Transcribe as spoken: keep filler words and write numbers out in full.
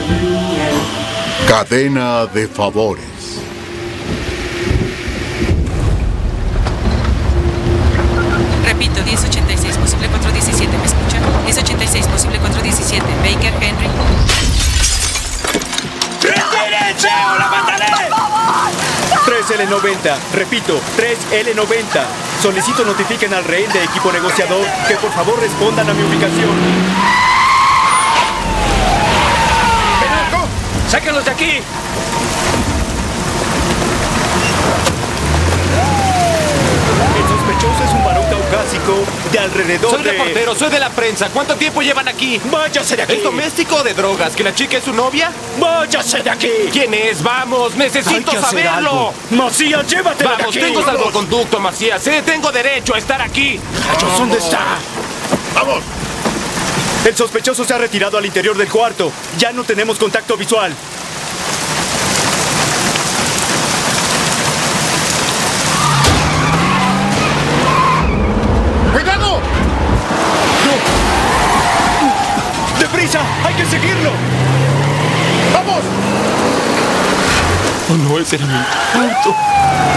Cadena de favores. Repito, diez ochenta y seis, posible cuatro diecisiete, ¿me escucha? diez ochenta y seis, posible cuatro diecisiete, Baker, Henry. ¡Retírense o la mataré! tres L noventa, repito, tres L noventa. Solicito notifiquen al rehén de equipo negociador que por favor respondan a mi ubicación. ¡Penaco! ¡Sáquenlos de aquí! El sospechoso es un varón caucásico de alrededor Soy de... reportero, soy de la prensa. ¿Cuánto tiempo llevan aquí? ¡Váyase de aquí! ¿Es doméstico o de drogas? ¿Que la chica es su novia? ¡Váyase de aquí! ¿Quién es? ¡Vamos! ¡Necesito Hay que hacer saberlo! algo. ¡Macías, llévatela de Vamos, aquí! tengo salvoconducto, Macías. ¿eh? Tengo derecho a estar aquí. ¿Dónde está? ¡Vamos! El sospechoso se ha retirado al interior del cuarto. Ya no tenemos contacto visual. ¡Cuidado! ¡Deprisa! ¡Hay que seguirlo! ¡Vamos! Oh, no, ese era mi auto.